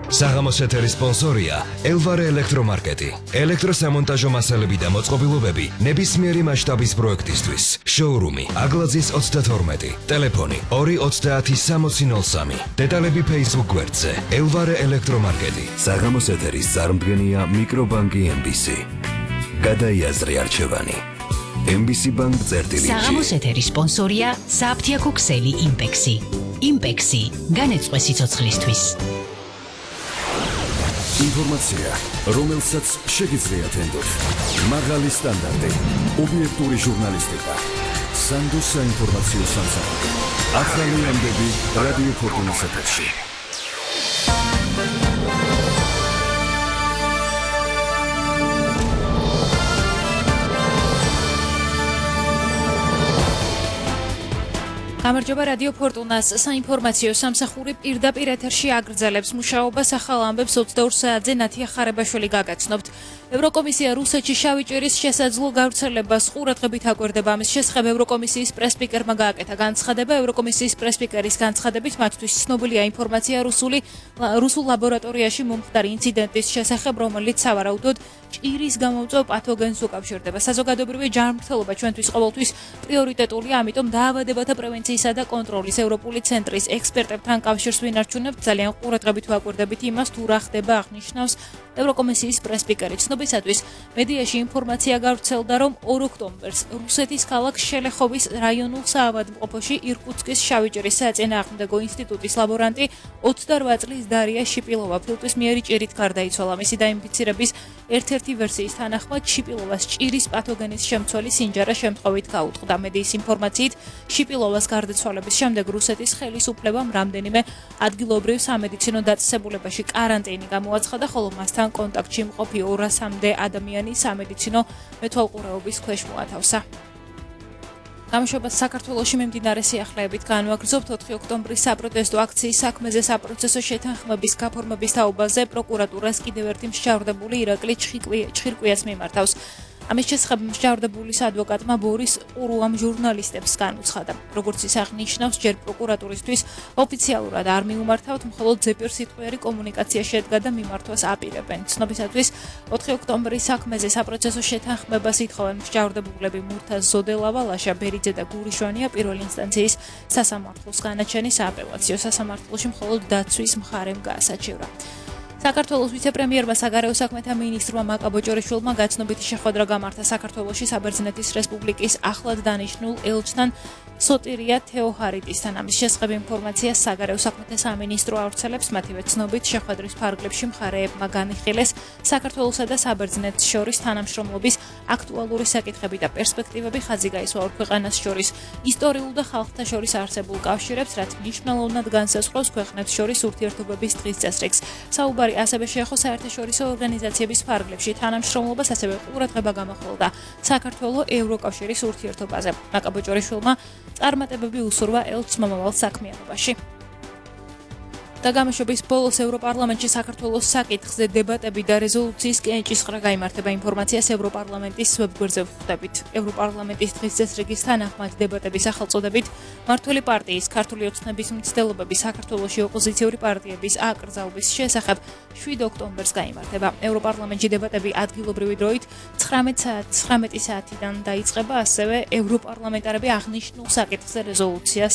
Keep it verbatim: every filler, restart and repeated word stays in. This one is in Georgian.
საღამოს ეთერის სპონსორია ელვარე ელექტრომარკეტი. ელექტროსამონტაჟო მასალები და მოწყობილობები ნებისმიერი მასშტაბის პროექტისთვის. შოურუმი აგლაძის ოცდათორმეტი. ტელეფონი ორი ოცდაათი სამოცი ნოლ სამი. დეტალები Facebook გვერდზე ელვარე ელექტრომარკეტი. საღამოს ეთერის წარმდგენია მიკრობანკი ემ ბი სი. გადაიაზრე არჩევანი. ემ ბი სი ბანკ წერტილი. საღამოს ეთერის სპონსორია საფთიაქო ქსელი იმპექსი. იმპექსი განეწყვე სიცოცხლისთვის. ინფორმაცია, რომელსაც შეგიძლიათ ენდოთ. მაღალი სტანდარტი, ობიექტური ჟურნალისტიკა. სანდოს საინფორმაციო სამსახური. ახალი ამბები რადიო ფორტუნის ეთერში. გამარჯობა რადიო ფორტუნას საინფორმაციო სამსახური პირდაპირ ეთერში აგრძელებს მუშაობას ახალ ამბებს ოცდაორ საათზე ნათია ხარებაშვილი გაგაცნობთ. ევროკომისია რუსეთში შავი ჭირის შესაძლო გავრცელებას ყურადღებით აკვირდება. ამის შესახებ ევროკომისიის პრესსპიკერმა გააკეთა განცხადება. ევროკომისიის პრესსპიკერის განცხადებით მათთვის ცნობილია ინფორმაცია რუსული რუსულ ლაბორატორიაში მომხდარი ინციდენტის შესახებ, რომელიც სავარაუდოდ ჭირის გამომწვევ პათოგენს უკავშირდება. საზოგადოებრივი ჯანმრთელობა ჩვენთვის ყოველთვის პრიორიტეტულია, ამიტომ დაავადებათა პრევენციისა და კონტროლის ევროპული ცენტრის ექსპერტებთან კავშირს ვინარჩუნებთ. ძალიან ყურადღებით ვაკვირდებით იმას, თუ რა ხდება, აღნიშნავს ევროკომისიის პრესსპიკერი. ცნობისათვის მედიაში ინფორმაცია გავრცელდა, რომ ორ ოქტომბერს რუსეთის ქალაქ შელეხოვის რაიონულ საავადმყოფოში ირკუტსკის შავი ჭირის საწინააღმდეგო ინსტიტუტის ლაბორანტი ოცდარვა წლის დარია შიპილოვა ფილტვისმიერი ჭირით გარდაიცვალა. მისი დაინფიცირების ერთ-ერთი ვერსიის თანახმად შიპილოვას ჭირის პათოგენის შემცველი სინჯარა შემთხვევით გაუტყდა. მედიის ინფორმაციით შიპილოვას გარდაცვალების შემდეგ რუსეთის ხელისუფლებამ რამდენიმე ადგილობრივ სამედიცინო დაწესებულებაში კარანტინი გამოაცხადა, ხოლო მასთან კონტაქტში მყოფი ორასამდე ადამიანი სამედიცინო მეთვალყურეობის ქვეშ მოათავსა. გამშვებას საქართველოში მიმდინარე სიახლეებით განვაგრძობთ. ოთხი ოქტომბრის საპროტესტო აქციის საქმეზე საპროცესო შეთანხმების გაფორმების თაობაზე პროკურატურას კიდევ ერთი მსჯავრდებული ირაკლი ჩხირკვიას მიმართავს. ამის შესახებ მსჯავრდებულის ადვოკატმა ბორის ყურუამ ჟურნალისტებს განუცხადა. როგორც ის აღნიშნავს, ჯერ პროკურატურისთვის ოფიციალურად არ მიუმართავთ, მხოლოდ ზეპირსიტყვიერი კომუნიკაცია შედგა და მიმართვას აპირებენ. ცნობისათვის ოთხი ოქტომბრის საქმეზე საპროცესო შეთანხმებას ითხოვენ მსჯავრდებულები მურთაზ ზოდელავა, ლაშა ბერიძე და გურიშვანია. პირველი ინსტანციის სასამართლოს განაჩენი სააპელაციო სასამართლოში მხოლოდ დაცვის მხარემ გაასაჩივრა. საქართველოს ვიცე-პრემიერმა საგარეო საქმეთა მინისტრმა მაკა ბოჭორიშვილმა გაცნობიტი შეხვედრა გამართა საქართველოში საბერძნეთის რესპუბლიკის ახლად დანიშნულ ელჩთან სოტირია თეოჰარიტისთან. ამის შესახებ ინფორმაციას საგარეო საქმეთა სამინისტრო ავრცელებს. მათივე ცნობით შეხვედრის ფარგლებში მხარეებმა განიხილეს საქართველოსა და საბერძნეთს შორის თანამშრომლობის აქტუალური საკითხები და პერსპექტივები, ხაზი გაისვა ორ ქვეყანას შორის ისტორიულ და ხალხთა შორის არსებულ კავშირებს, რაც მნიშვნელოვნად განსაზღვრავს ქვეყნებს შორის ურთიერთობების დღის წესრიგს. საუბარი ასევე შეეხო საერთაშორისო ორგანიზაციების ფარგლებში თანამშრომლობას, ასევე ყურადღება გამახვილდა საქართველოს ევროკავშირის ურთიერთობაზე. მაკა ბოჭორიშვილმა წარმატებები უსურვა ელჩს მომავალ საქმიანობაში. და გამოშვების ბოლოს ევროპარლამენტში საქართველოს საკითხზე დებატები და რეზოლუციის კენჭისყრა გაიმართება. ინფორმაციას ევროპარლამენტის ვებგვერდზე ვხვდებით. ევროპარლამენტის დღის წესრიგის თანახმად დებატების სახელწოდებით მმართველი პარტიის ქართული ოცნების მცდელობები საქართველოში ოპოზიციური პარტიების აკრძალვის შესახებ შვიდ ოქტომბერს გაიმართება. ევროპარლამენტში დებატები ადგილობრივი დროით ცხრამეტი საათიდან დაიწყება, ასევე ევროპარლამენტარები აღნიშნულ საკითხზე რეზოლუციას